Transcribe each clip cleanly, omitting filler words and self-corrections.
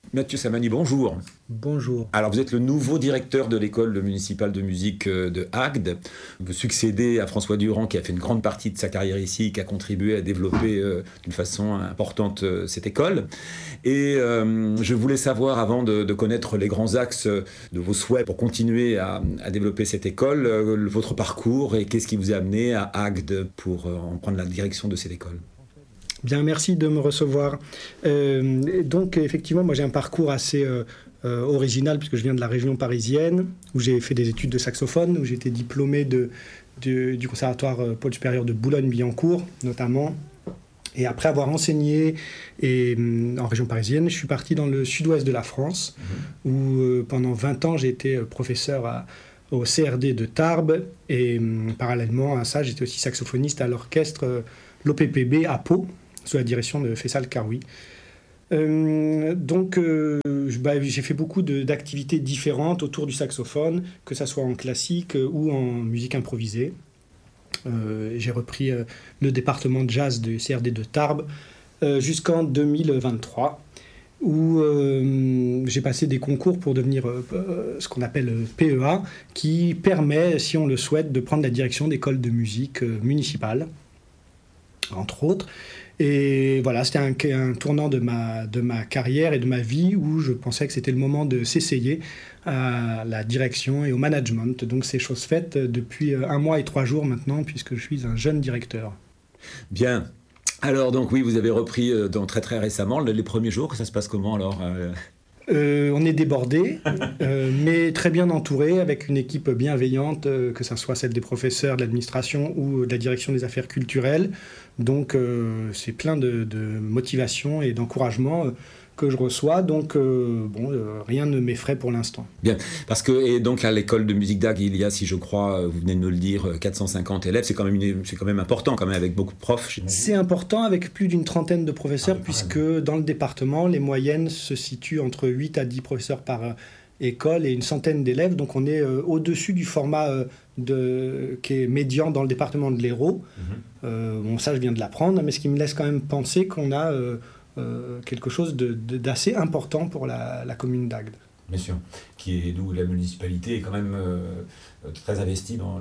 Mathieu Samani, bonjour. Bonjour. Alors vous êtes le nouveau directeur de l'école municipale de musique de Agde. Vous succédez à François Durand qui a fait une grande partie de sa carrière ici et qui a contribué à développer d'une façon importante cette école. Et je voulais savoir, avant de connaître les grands axes de vos souhaits pour continuer à développer cette école, votre parcours et qu'est-ce qui vous a amené à Agde pour en prendre la direction de cette école. Bien, merci de me recevoir. Donc, effectivement, moi j'ai un parcours assez original puisque je viens de la région parisienne où j'ai fait des études de saxophone, où j'ai été diplômé du conservatoire Paul Supérieur de Boulogne-Billancourt notamment. Et après avoir enseigné en région parisienne, je suis parti dans le sud-ouest de la France où pendant 20 ans j'ai été professeur au CRD de Tarbes et parallèlement à ça j'étais aussi saxophoniste à l'orchestre l'OPPB à Pau, sous la direction de Faisal Karoui. J'ai fait beaucoup d'activités différentes autour du saxophone, que ce soit en classique ou en musique improvisée. J'ai repris le département de jazz du CRD de Tarbes jusqu'en 2023, où j'ai passé des concours pour devenir ce qu'on appelle PEA, qui permet, si on le souhaite, de prendre la direction d'écoles de musique municipales, entre autres. Et voilà, c'était un tournant de ma carrière et de ma vie où je pensais que c'était le moment de s'essayer à la direction et au management. Donc c'est chose faite depuis 1 mois et 3 jours maintenant, puisque je suis un jeune directeur. Bien. Alors donc oui, vous avez repris très très récemment, les premiers jours, ça se passe comment alors On est débordé, mais très bien entouré, avec une équipe bienveillante, que ce soit celle des professeurs, de l'administration ou de la direction des affaires culturelles. Donc c'est plein de motivation et d'encouragement que je reçois. Donc rien ne m'effraie pour l'instant. Bien, parce que et donc à l'école de musique d'Agde, il y a, si je crois, vous venez de me le dire, 450 élèves. C'est quand même important, quand même, avec beaucoup de profs. C'est important avec plus d'une trentaine de professeurs, puisque dans le département, les moyennes se situent entre 8 à 10 professeurs par école et une centaine d'élèves. Donc on est au-dessus du format qui est médian dans le département de l'Hérault. Ça, je viens de l'apprendre, mais ce qui me laisse quand même penser qu'on a quelque chose d'assez important pour la commune d'Agde. Bien sûr, d'où la municipalité est quand même très investie dans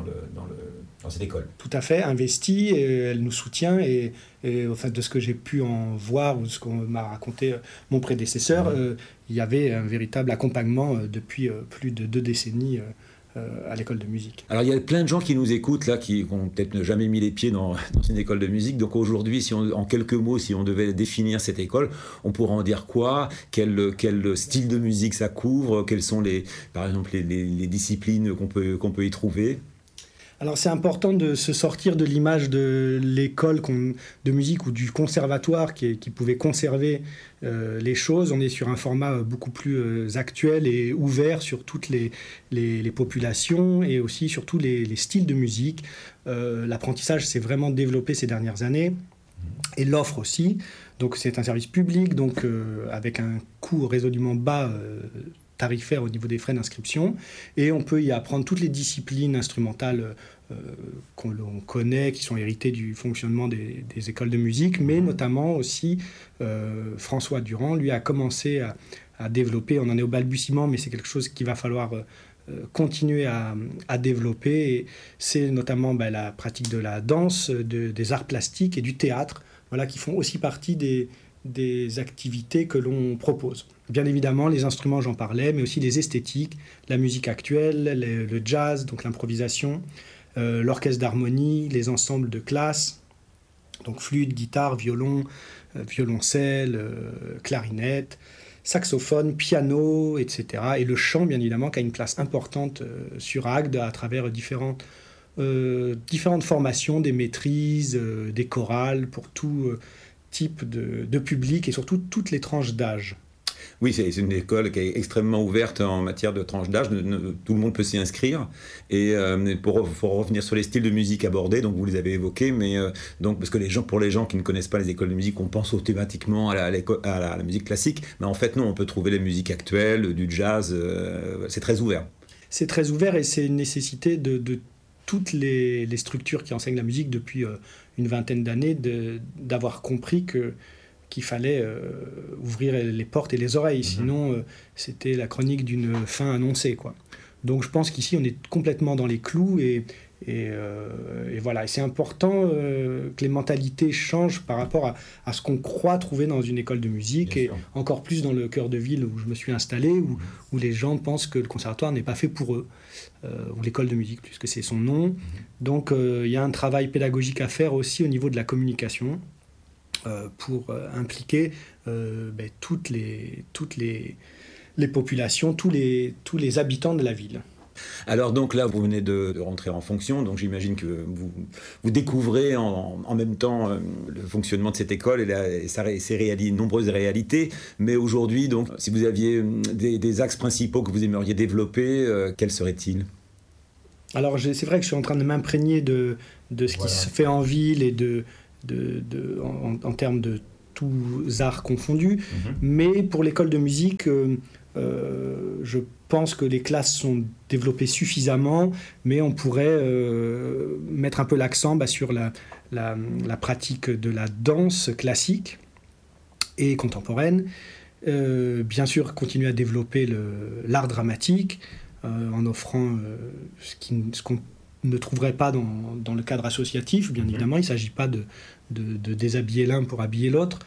cette école. Tout à fait, investie, et elle nous soutient, et enfin, de ce que j'ai pu en voir, ou de ce qu'on m'a raconté mon prédécesseur, il y avait un véritable accompagnement depuis plus de 2 décennies à l'école de musique. Alors il y a plein de gens qui nous écoutent là, qui n'ont peut-être jamais mis les pieds dans une école de musique. Donc aujourd'hui, en quelques mots, si on devait définir cette école, on pourrait en dire quoi ? Quel style de musique ça couvre ? Quelles sont par exemple les disciplines qu'on peut y trouver ? Alors c'est important de se sortir de l'image de l'école de musique ou du conservatoire qui pouvait conserver les choses. On est sur un format beaucoup plus actuel et ouvert sur toutes les populations et aussi sur tous les styles de musique. L'apprentissage s'est vraiment développé ces dernières années et l'offre aussi. Donc c'est un service public, donc avec un coût résolument bas tarifaire au niveau des frais d'inscription, et on peut y apprendre toutes les disciplines instrumentales qu'on connaît, qui sont héritées du fonctionnement des écoles de musique, mais notamment aussi François Durand, lui, a commencé à développer, on en est au balbutiement, mais c'est quelque chose qu'il va falloir continuer à développer, et c'est notamment la pratique de la danse, des arts plastiques et du théâtre, voilà, qui font aussi partie des activités que l'on propose. Bien évidemment, les instruments, j'en parlais, mais aussi les esthétiques, la musique actuelle, le jazz, donc l'improvisation, l'orchestre d'harmonie, les ensembles de classe, donc flûte, guitare, violon, violoncelle, clarinette, saxophone, piano, etc. Et le chant, bien évidemment, qui a une place importante sur Agde à travers différentes formations, des maîtrises, des chorales, pour tout type de public et surtout toutes les tranches d'âge. Oui, c'est une école qui est extrêmement ouverte en matière de tranche d'âge. Tout le monde peut s'y inscrire. Et pour revenir sur les styles de musique abordés, donc vous les avez évoqués, mais donc parce que pour les gens qui ne connaissent pas les écoles de musique, on pense automatiquement à la musique classique, mais en fait non, on peut trouver les musiques actuelles, du jazz. C'est très ouvert. C'est très ouvert, et c'est une nécessité de toutes les structures qui enseignent la musique depuis une vingtaine d'années d'avoir compris que qu'il fallait ouvrir les portes et les oreilles, sinon c'était la chronique d'une fin annoncée, quoi. Donc je pense qu'ici on est complètement dans les clous et voilà. Et c'est important que les mentalités changent par rapport à ce qu'on croit trouver dans une école de musique, Bien et sûr. encore plus dans le cœur de ville où je me suis installé, où les gens pensent que le conservatoire n'est pas fait pour eux, ou l'école de musique, puisque c'est son nom. Donc il y a un travail pédagogique à faire aussi au niveau de la communication pour impliquer toutes les populations, tous les habitants de la ville. Alors donc là, vous venez de rentrer en fonction, donc j'imagine que vous découvrez en même temps le fonctionnement de cette école et ses nombreuses réalités. Mais aujourd'hui, donc, si vous aviez des axes principaux que vous aimeriez développer, quels seraient-ils ? Alors c'est vrai que je suis en train de m'imprégner de ce qui se fait en ville et en termes de tous arts confondus. Mais pour l'école de musique, je pense que les classes sont développées suffisamment, mais on pourrait mettre un peu l'accent sur la pratique de la danse classique et contemporaine. Bien sûr, continuer à développer l'art dramatique en offrant ce qu'on ne trouverait pas dans le cadre associatif. Bien évidemment, il ne s'agit pas de déshabiller l'un pour habiller l'autre.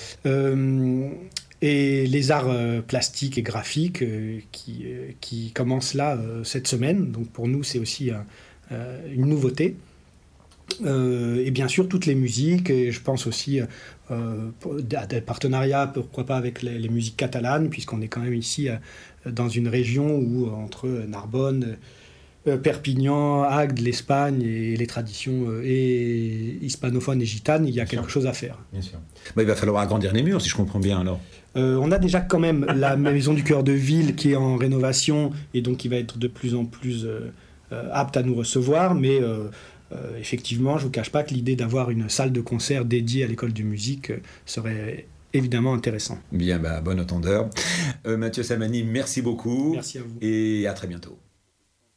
Et les arts plastiques et graphiques qui commencent là cette semaine. Donc pour nous, c'est aussi une nouveauté. Et bien sûr, toutes les musiques. Et je pense aussi à des partenariats, pourquoi pas avec les musiques catalanes, puisqu'on est quand même ici dans une région où, entre Narbonne, Perpignan, Agde, l'Espagne et les traditions hispanophones et gitanes, il y a quelque chose à faire. Bien sûr. Il va falloir agrandir les murs, si je comprends bien, alors. On a déjà quand même la maison du cœur de ville qui est en rénovation et donc qui va être de plus en plus apte à nous recevoir, mais effectivement, je ne vous cache pas que l'idée d'avoir une salle de concert dédiée à l'école de musique serait évidemment intéressant. Bien, bon entendeur. Mathieu Samani, merci beaucoup. Merci à vous. Et à très bientôt.